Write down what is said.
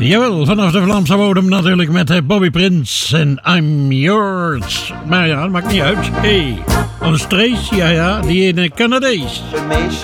Jawel, vanaf de Vlaamse bodem natuurlijk met Bobby Prince en I'm Yours. Maar ja, dat maakt niet uit. Hey, ons Trace, ja, die in Canadees.